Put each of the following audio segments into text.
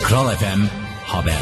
Kral FM Haber.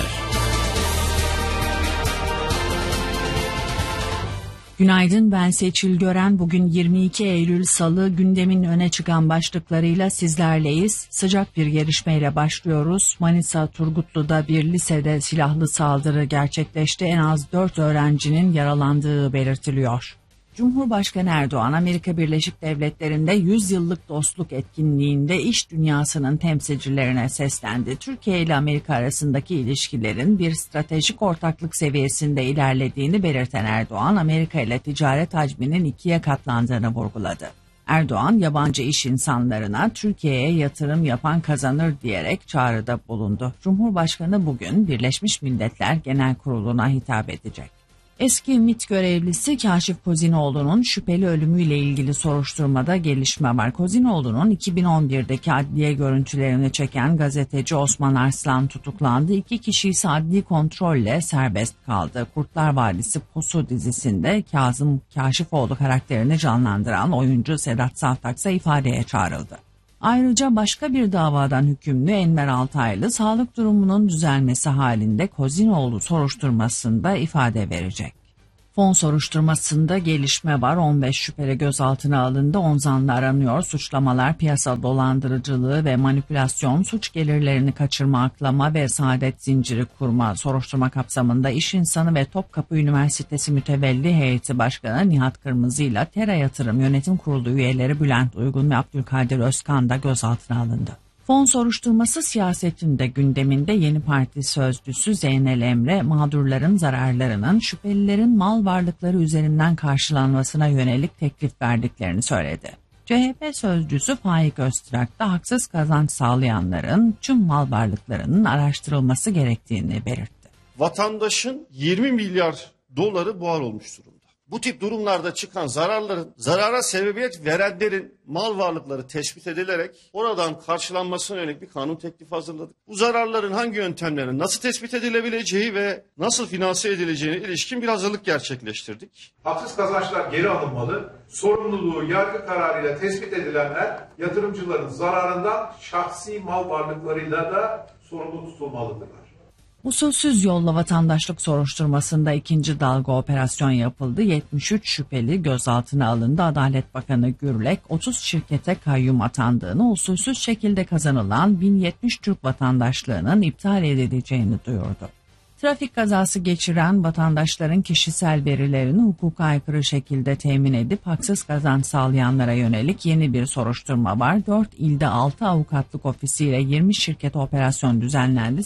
Günaydın, ben Seçil Gören. Bugün 22 Eylül Salı, gündemin öne çıkan başlıklarıyla sizlerleyiz. Sıcak bir gelişmeyle başlıyoruz. Manisa Turgutlu'da bir lisede silahlı saldırı gerçekleşti. En az 4 öğrencinin yaralandığı belirtiliyor. Cumhurbaşkanı Erdoğan, Amerika Birleşik Devletleri'nde 100 yıllık dostluk etkinliğinde iş dünyasının temsilcilerine seslendi. Türkiye ile Amerika arasındaki ilişkilerin bir stratejik ortaklık seviyesinde ilerlediğini belirten Erdoğan, Amerika ile ticaret hacminin 2'ye katlandığını vurguladı. Erdoğan, yabancı iş insanlarına Türkiye'ye yatırım yapan kazanır diyerek çağrıda bulundu. Cumhurbaşkanı bugün Birleşmiş Milletler Genel Kurulu'na hitap edecek. Eski MİT görevlisi Kaşif Kozinoğlu'nun şüpheli ölümüyle ilgili soruşturmada gelişme var. Kozinoğlu'nun 2011'deki adliye görüntülerini çeken gazeteci Osman Arslan tutuklandı. 2 kişi ise adli kontrolle serbest kaldı. Kurtlar Vadisi Pusu dizisinde Kazım Kaşifoğlu karakterini canlandıran oyuncu Sedat Saftak ise ifadeye çağrıldı. Ayrıca başka bir davadan hükümlü Enver Altaylı sağlık durumunun düzelmesi halinde Kozinoğlu soruşturmasında ifade verecek. Fon soruşturmasında gelişme var. 15 şüpheli gözaltına alındı. 10 zanlı aranıyor. Suçlamalar piyasa dolandırıcılığı ve manipülasyon, suç gelirlerini kaçırma, aklama ve saadet zinciri kurma soruşturma kapsamında iş insanı ve Topkapı Üniversitesi Mütevelli Heyeti Başkanı Nihat Kırmızı ile Tera Yatırım Yönetim Kurulu üyeleri Bülent Uygun ve Abdülkadir Özkan da gözaltına alındı. Fon soruşturması siyasetin de gündeminde. Yeni Parti sözcüsü Zeynel Emre, mağdurların zararlarının şüphelilerin mal varlıkları üzerinden karşılanmasına yönelik teklif verdiklerini söyledi. CHP sözcüsü Faik Öztürk da haksız kazanç sağlayanların tüm mal varlıklarının araştırılması gerektiğini belirtti. Vatandaşın 20 milyar doları buhar olmuş durumda. Bu tip durumlarda çıkan zarara sebebiyet verenlerin mal varlıkları tespit edilerek oradan karşılanmasına yönelik bir kanun teklifi hazırladık. Bu zararların hangi yöntemlerin nasıl tespit edilebileceği ve nasıl finanse edileceğine ilişkin bir hazırlık gerçekleştirdik. Haksız kazançlar geri alınmalı, sorumluluğu yargı kararıyla tespit edilenler yatırımcıların zararından şahsi mal varlıklarıyla da sorumlu tutulmalıdırlar. Usulsüz yolla vatandaşlık soruşturmasında ikinci dalga operasyon yapıldı. 73 şüpheli gözaltına alındı. Adalet Bakanı Gürlek, 30 şirkete kayyum atandığını, usulsüz şekilde kazanılan 1070 Türk vatandaşlığının iptal edileceğini duyurdu. Trafik kazası geçiren vatandaşların kişisel verilerini hukuka aykırı şekilde temin edip haksız kazanç sağlayanlara yönelik yeni bir soruşturma var. 4 ilde 6 avukatlık ofisiyle 20 şirket operasyon düzenlendi.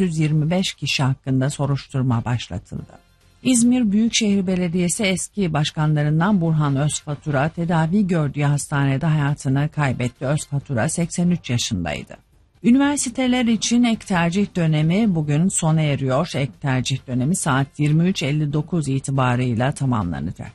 825 kişi hakkında soruşturma başlatıldı. İzmir Büyükşehir Belediyesi eski başkanlarından Burhan Özfatura tedavi gördüğü hastanede hayatını kaybetti. Özfatura 83 yaşındaydı. Üniversiteler için ek tercih dönemi bugün sona eriyor. Ek tercih dönemi saat 23.59 itibarıyla tamamlanacak.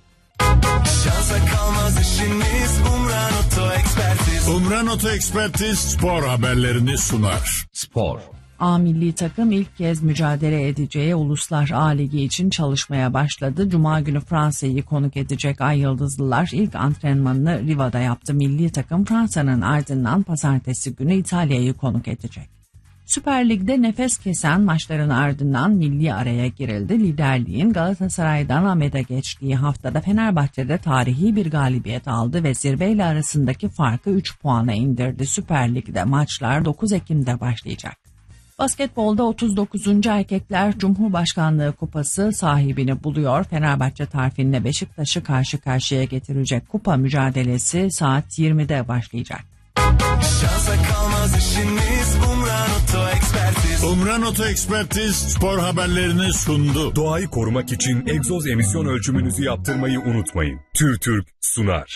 Umran Oto Ekspertiz spor haberlerini sunar. Spor. A milli takım ilk kez mücadele edeceği Uluslar A Ligi için çalışmaya başladı. Cuma günü Fransa'yı konuk edecek Ay Yıldızlılar ilk antrenmanını Riva'da yaptı. Milli takım Fransa'nın ardından pazartesi günü İtalya'yı konuk edecek. Süper Lig'de nefes kesen maçların ardından milli araya girildi. Liderliğin Galatasaray'dan Ahmet'e geçtiği haftada Fenerbahçe'de tarihi bir galibiyet aldı ve zirveyle arasındaki farkı 3 puana indirdi. Süper Lig'de maçlar 9 Ekim'de başlayacak. Basketbolda 39. Erkekler Cumhurbaşkanlığı Kupası sahibini buluyor. Fenerbahçe tarafinde Beşiktaş'ı karşı karşıya getirecek kupa mücadelesi saat 20'de başlayacak. Umran Oto Ekspertiz spor haberlerini sundu. Doğayı korumak için egzoz emisyon ölçümünüzü yaptırmayı unutmayın. TÜRTÜRK sunar.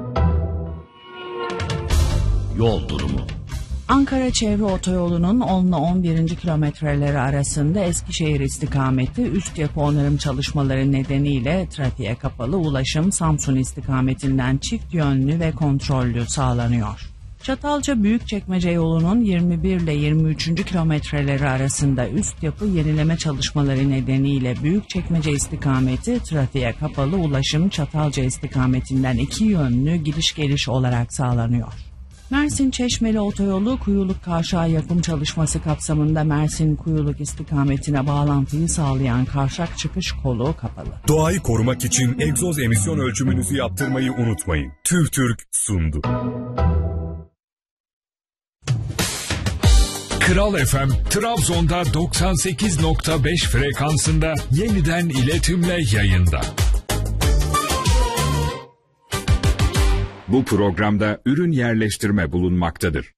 Yol durumu. Ankara Çevre Otoyolu'nun 10 ile 11. kilometreleri arasında Eskişehir istikameti üst yapı onarım çalışmaları nedeniyle trafiğe kapalı, ulaşım Samsun istikametinden çift yönlü ve kontrollü sağlanıyor. Çatalca Büyükçekmece yolunun 21 ile 23. kilometreleri arasında üst yapı yenileme çalışmaları nedeniyle Büyükçekmece istikameti trafiğe kapalı, ulaşım Çatalca istikametinden iki yönlü gidiş geliş olarak sağlanıyor. Mersin Çeşmeli Otoyolu Kuyuluk Kavşağı yapım çalışması kapsamında Mersin Kuyuluk istikametine bağlantıyı sağlayan kavşak çıkış kolu kapalı. Doğayı korumak için egzoz emisyon ölçümünüzü yaptırmayı unutmayın. TÜRTÜRK sundu. Kral FM, Trabzon'da 98.5 frekansında yeniden iletimle yayında. Bu programda ürün yerleştirme bulunmaktadır.